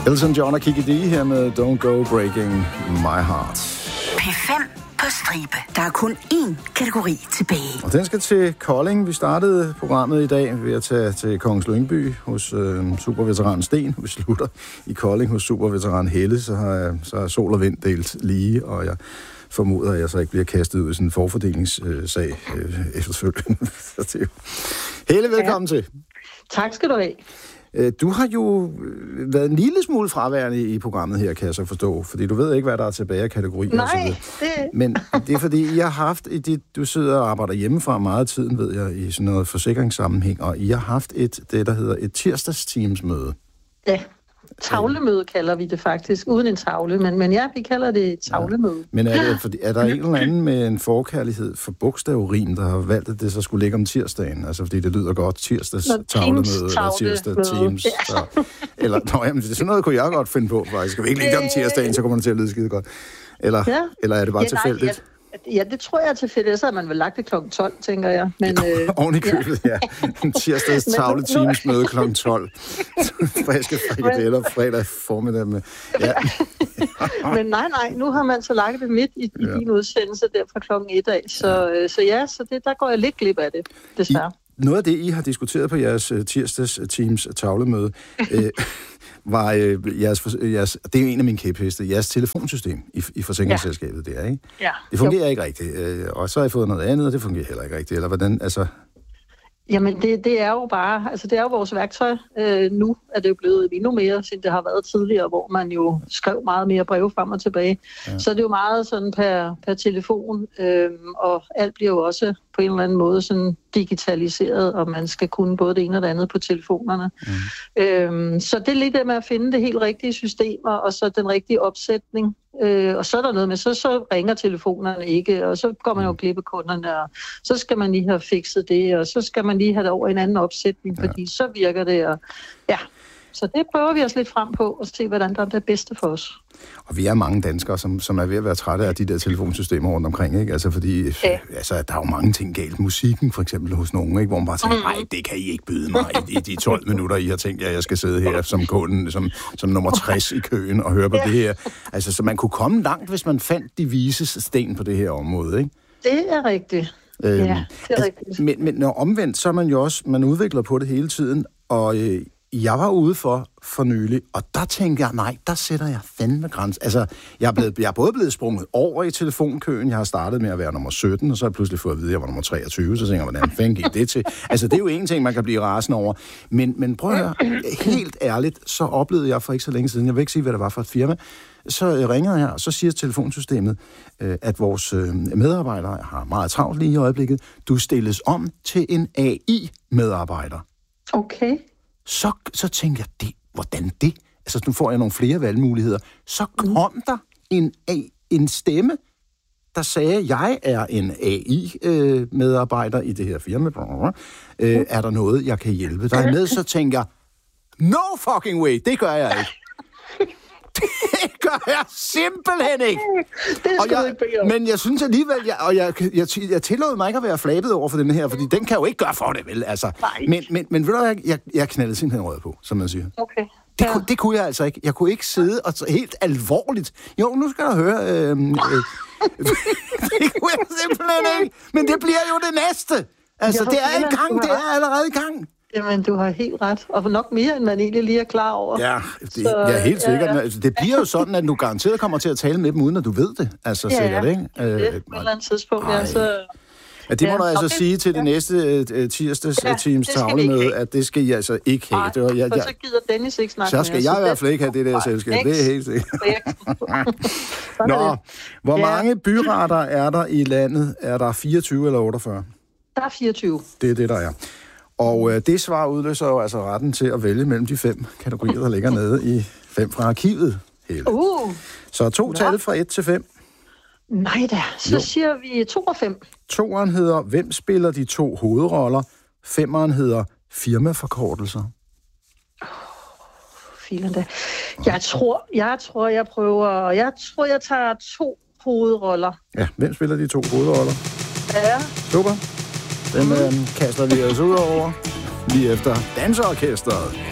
Elton John og Kiki D her med Don't Go Breaking My Heart. P5 på stribe. Der er kun én kategori tilbage. Og den skal til Kolding. Vi startede programmet i dag ved at tage til Kongens Lyngby hos superveteran Sten. Vi slutter i Kolding hos superveteran Helle. Så har sol og vind delt lige, og jeg formoder, at jeg så ikke bliver kastet ud i sådan en forfordelingssag efterfølgende. Helle, velkommen til. Tak skal du have. Du har jo været en lille smule fraværende i programmet her, kan jeg så forstå, fordi du ved ikke, hvad der er tilbage af kategorier. Nej, Men det er fordi, jeg har haft, du sidder og arbejder hjemmefra meget af tiden, ved jeg, i sådan noget forsikringssammenhæng, og I har haft det, der hedder et tirsdagsteamsmøde. Ja, tavlemøde kalder vi det faktisk, uden en tavle, men ja, vi kalder det et tavlemøde. Ja. Men er der en eller anden med en forkærlighed for bogstavrim, der har valgt, at det så skulle ligge om tirsdagen? Altså, fordi det lyder godt, tirsdags tavlemøde, eller tirsdag Teams. Ja. Eller, jamen, sådan noget kunne jeg godt finde på, faktisk. Skal vi ikke ligge om tirsdagen, så kommer det til at lyde skide godt. Eller er det bare tilfældigt? Ja, det tror jeg er tilfældigt. Så har man vel lagt det kl. 12, tænker jeg. Men, oven i købet, ja. En tirsdags tavle Teams møde kl. 12. Friske frikadeller fredag formiddag med... Ja. Men nej, nu har man så lagt det midt i din udsendelse der fra klokken 1 af. Så der går jeg lidt glip af det, desværre. Noget af det, I har diskuteret på jeres tirsdags Teams tavlemøde, var jeres, det er jo en af mine kæpheste, jeres telefonsystem i forsikringsselskabet der, ikke? Ja. Det fungerer ikke rigtigt, og så har I fået noget andet, og det fungerer heller ikke rigtigt, eller hvordan, altså... Jamen, det er jo bare, altså det er jo vores værktøj. Nu er det jo blevet endnu mere, siden det har været tidligere, hvor man jo skrev meget mere breve frem og tilbage. Ja. Så det er jo meget sådan per telefon, og alt bliver jo også på en eller anden måde sådan digitaliseret, og man skal kunne både det ene og det andet på telefonerne. Så det er lidt det med at finde det helt rigtige systemer, og så den rigtige opsætning. Og så er der noget med, så ringer telefonerne ikke, og så går man jo glip af kunderne, og så skal man lige have fikset det, og så skal man lige have det over en anden opsætning, fordi så virker det, og ja. Så det prøver vi os lidt frem på, og se, hvordan der er det bedste for os. Og vi er mange danskere, som er ved at være trætte af de der telefonsystemer rundt omkring, ikke? Altså fordi, altså, der er jo mange ting galt. Musikken for eksempel hos nogen, ikke? Hvor man bare tænker, nej, det kan I ikke byde mig i de 12 minutter, I har tænkt, at jeg skal sidde her som kunden, som nummer 60 i køen og høre på det her. Altså, så man kunne komme langt, hvis man fandt de vises sten på det her område, ikke? Det er rigtigt. Ja, det er rigtigt. Men når omvendt, så er man jo også, man udvikler på det hele tiden, og jeg var ude for nylig, og der tænkte jeg, nej, der sætter jeg fandme grænse. Altså, jeg er både blevet sprunget over i telefonkøen, jeg har startet med at være nummer 17, og så har jeg pludselig fået at vide, at jeg var nummer 23, så tænker jeg, hvordan fanden gik det til? Altså, det er jo en ting, man kan blive rasende over. Men prøv at høre, helt ærligt, så oplevede jeg for ikke så længe siden, jeg vil ikke sige, hvad det var for et firma, så ringede jeg, og så siger telefonsystemet, at vores medarbejdere har meget travlt lige i øjeblikket. Du stilles om til en AI-medarbejder. Okay. Så tænkte jeg, hvordan det? Altså, nu får jeg nogle flere valgmuligheder. Så kom der en stemme, der sagde, at jeg er en AI-medarbejder i det her firma. Er der noget, jeg kan hjælpe dig med? Så tænker jeg, no fucking way, det gør jeg ikke. Det gør jeg simpelthen ikke. Men jeg synes alligevel, jeg tillod mig ikke at være flabet over for den her, fordi den kan jo ikke gøre for det, vel? Altså. Men ved du, jeg knaldede simpelthen rød på, som man siger. Okay. Det kunne jeg altså ikke. Jeg kunne ikke sidde og helt alvorligt. Jo, nu skal du høre. Det kunne jeg simpelthen ikke. Men det bliver jo det næste. Altså, det er i gang. Det er allerede i gang. Jamen, du har helt ret. Og nok mere, end man egentlig lige er klar over. Ja, jeg er helt sikkert. Ja. Altså, det bliver jo sådan, at du garanteret kommer til at tale med dem, uden at du ved det. Altså, sikkert, ikke? Det på et eller andet tidspunkt, så... Ja, det må du altså sige til det næste tirsdags Teams tavlemøde, at det skal I altså ikke have. Nej, så gider Dennis ikke snakke med. Så skal jeg i hvert fald ikke have det der selskab. Det er helt sikkert. Nå, hvor mange byretter er der i landet? Er der 24 eller 48? Der er 24. Det er det, der er. Og det svar udløser jo altså retten til at vælge mellem de 5 kategorier, der ligger nede i 5 fra arkivet. Så 2 tal fra 1 til 5. Nej da, så siger vi 2 og 5. 2'eren hedder, hvem spiller de 2 hovedroller? 5'eren hedder, firmaforkortelser. Filen da. Jeg tager 2 hovedroller. Ja, hvem spiller de 2 hovedroller? Ja. Super. Dem kaster vi os ud over lige efter Danseorkestret.